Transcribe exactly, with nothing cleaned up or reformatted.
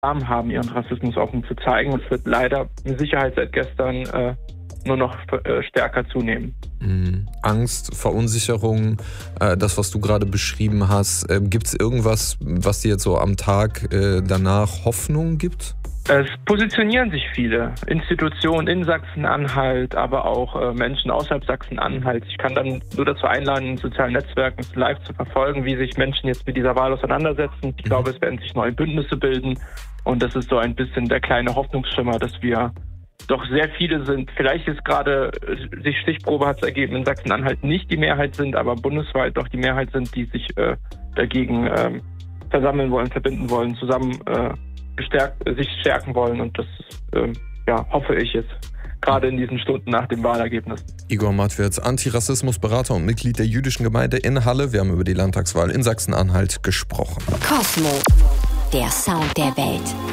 Rahmen haben, ihren Rassismus offen zu zeigen. Und es wird leider mit Sicherheit seit gestern äh, nur noch äh, stärker zunehmen. Mhm. Angst, Verunsicherung, äh, das, was du gerade beschrieben hast. Äh, gibt es irgendwas, was dir jetzt so am Tag äh, danach Hoffnung gibt? Es positionieren sich viele Institutionen in Sachsen-Anhalt, aber auch äh, Menschen außerhalb Sachsen-Anhalt. Ich kann dann nur dazu einladen, in sozialen Netzwerken live zu verfolgen, wie sich Menschen jetzt mit dieser Wahl auseinandersetzen. Ich glaube, es werden sich neue Bündnisse bilden und das ist so ein bisschen der kleine Hoffnungsschimmer, dass wir doch sehr viele sind. Vielleicht ist gerade, sich Stichprobe hat es ergeben, in Sachsen-Anhalt nicht die Mehrheit sind, aber bundesweit doch die Mehrheit sind, die sich äh, dagegen äh, versammeln wollen, verbinden wollen, zusammen äh, gestärkt, sich stärken wollen. Und das äh, ja, hoffe ich jetzt, gerade in diesen Stunden nach dem Wahlergebnis. Igor Matwirz, Antirassismusberater und Mitglied der jüdischen Gemeinde in Halle. Wir haben über die Landtagswahl in Sachsen-Anhalt gesprochen. Kosmo, der Sound der Welt.